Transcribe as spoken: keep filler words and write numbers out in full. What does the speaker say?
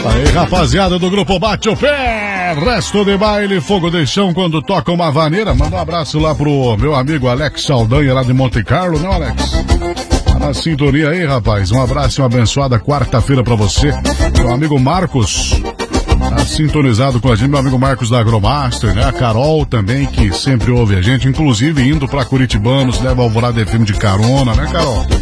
Aí, rapaziada do grupo Bate o Pé, resto de baile, fogo de chão quando toca uma vaneira. Manda um abraço lá pro meu amigo Alex Saldanha, lá de Monte Carlo, né, Alex? Tá na sintonia aí, rapaz. Um abraço e uma abençoada quarta-feira pra você. Meu amigo Marcos, tá sintonizado com a gente, meu amigo Marcos da Agromaster, né? A Carol também, que sempre ouve a gente, inclusive indo pra Curitibanos, leva Alvorada F M de carona, né, Carol?